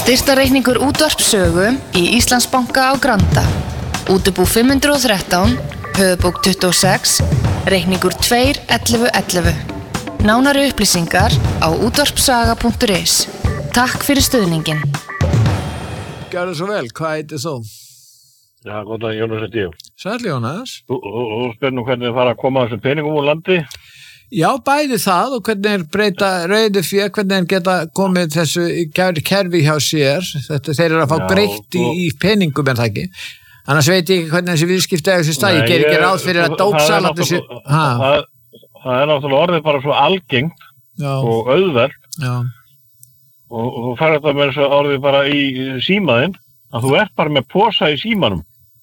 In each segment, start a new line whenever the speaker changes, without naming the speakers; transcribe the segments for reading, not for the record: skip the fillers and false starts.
Styrktarreikningur Útvarpssögu í Íslandsbanka á Granda. Útibú 513, höfuðbók 26, reikningur 21111. Nánari upplýsingar á útvarpssaga.is. Takk fyrir stuðningin.
Gjörðu svo vel, hvað heitir þú?
Já, góðan, Jónas heiti ég.
Sæll Jónas.
Þú spyrir nú hvernig fara að koma þessum peningum úr landi?
Já, bæði það og hvernig breyta rauðu fé, hvernig geta komið þessu kerfi hjá sér. Þeir eru að fá breytt í peningum en það ekki. Annars veit ég ekki hvernig þessi viðskipti eiga sér stað. Ég ger ekki ráð fyrir að dópsalat þessu.
Það er náttúrulega orðið bara svo algengt og auðvelt.
Já.
Og þú færði þetta með þessu orðið bara í símaðinn, að þú ert bara með posa í símanum.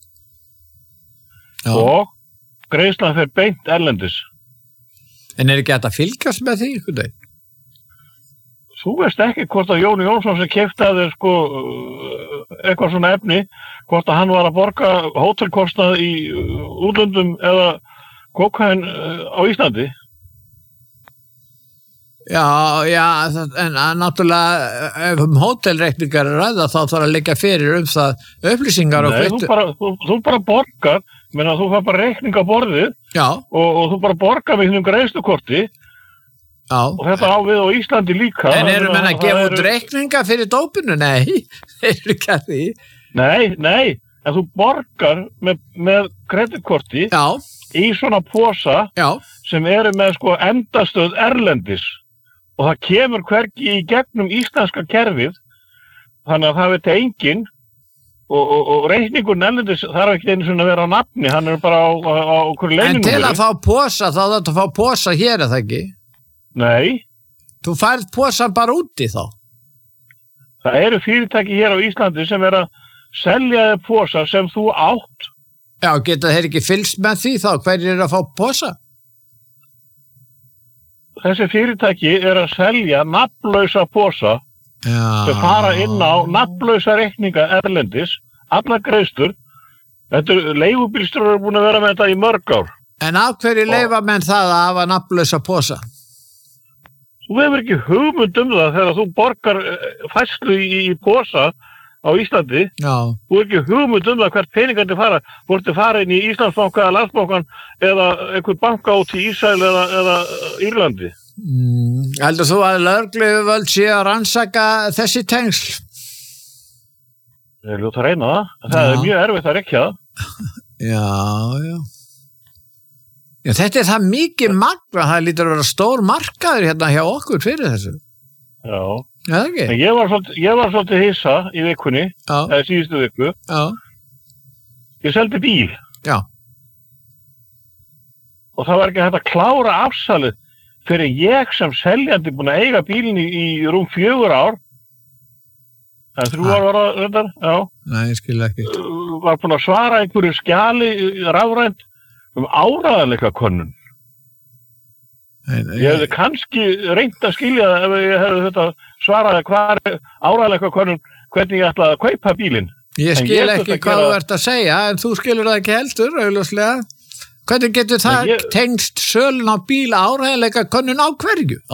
Já. Og greiðslan fer beint erlendis.
En ekki hægt að fylgjast með því einhvern veginn?
Þú veist ekki hvort að Jón Jónsson sem keyptaði eitthvað svona efni, hvort að hann var að borga hótelkostnað í útlöndum eða kókaín á Íslandi.
Já, en náttúrulega ef hótelreikningar ræða þá þarf að liggja fyrir það upplýsingar.
Nei, þú bara borgar, menn að þú fær bara reikning á borðið og þú bara borgar með hennum greiðslukorti.
Já.
Og þetta á við á Íslandi líka.
En eru menn að gefa út reikninga fyrir dópinu? Nei, þeir eru ekki að því.
Nei, en þú borgar með kreditkorti í svona posa sem eru með endastöð erlendis. Og það kemur hvergi í gegnum íslenska kerfið, þannig að það veit enginn og reikningur erlendis þarf ekki einu svona að vera á nafni, hann er bara á okkur leyninúmeri.
En til að fá posa, þá þarf að fá posa hér, er það ekki?
Nei.
Þú færð posan bara úti þá?
Það eru fyrirtæki hér á Íslandi sem er að selja þér posa sem þú átt.
Já, geta þeir ekki fylgst með því þá? Hverjir eru að fá posa?
Þessi fyrirtæki er að selja nafnlausa posa sem fara inn á nafnlausa reikninga erlendis, alla greiðslur. Þetta leigubílstjórar eru búin að vera með þetta í mörg ár.
En af hverju leyfa menn það að hafa nafnlausa posa?
Þú hefur ekki hugmynd það þegar þú borgar færslu í posa á Íslandi.
Já.
Þú hefur ekki hugmynd það hvert peningandi fara. Þú ert að fara inn í Íslandsbanka eða Landsbankan eða einhver banka út í Ísrael eða Írlandi.
Heldur þú að lögregluyfirvöld sé að rannsaka þessi tengsl?
Ég er ljótt að reyna það. Það er mjög erfitt að rekja það.
Já. Þetta er það mikið magna, það lítur að vera stór markaður hérna hjá okkur fyrir þessu.
Já.
Já, ekki?
En ég var svolítið hissa í vikunni, eða síðustu viku.
Já.
Ég seldi bíl.
Já.
Og það var ekki hægt að klára afsalið fyrir ég sem seljandi búin að eiga bílinn í rúm 4 ár. En 3 ár var það reyndar, já.
Nei, ég skil ekki.
Var búin að svara einhverju skjali rafrænt áreiðanleikakönnun. Ég hefði kannski reynt að skilja það ef ég hefði þetta svaraði hvað er áreiðanleikakönnun, hvernig ég ætlaði að kaupa bílinn.
Ég skil ekki hvað þú ert að segja, en þú skilur það ekki heldur, augljóslega. Hvernig getur það tengst sölun á bíl áreiðanleikakönnun á hverju?